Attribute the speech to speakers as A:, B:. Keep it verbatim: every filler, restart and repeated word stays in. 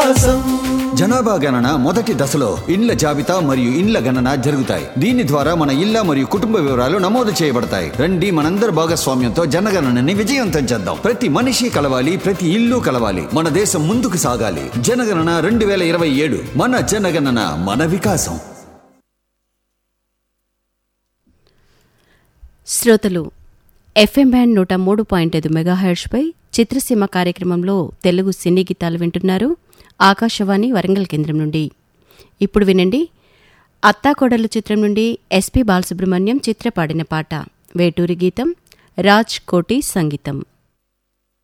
A: వికాసం.
B: జనాభా గణన మొదటి దశలో ఇండ్ల జాబితా మరియు ఇండ్ల గణన జరుగుతాయి. దీని ద్వారా మన ఇళ్ల మరియు కుటుంబ వివరాలు నమోదు చేయబడతాయి. రండి మనందరి భాగస్వామ్యంతో జనగణనని విజయవంతం చేద్దాం. ప్రతి మనిషి కలవాలి, ప్రతి ఇల్లు కలవాలి. మన దేశం ముందుకు సాగాలి. జనగణన రెండు వేల ఇరవై ఏడు మన జనగణన మన వికాసం.
C: శ్రోతలు, ఎఫ్ఎం బ్యాండ్ నూట మూడు పాయింట్ ఐదు మెగాహెర్ట్జ్పై చిత్రసీమ కార్యక్రమంలో తెలుగు సినీ గీతాలు వింటున్నారు. ఆకాశవాణి వరంగల్ కేంద్రం నుండి ఇప్పుడు వినండి. అత్తాకోడలు చిత్రం నుండి ఎస్పి బాలసుబ్రహ్మణ్యం చిత్ర పాడిన పాట. వేటూరి గీతం, రాజ్ కోటి సంగీతం.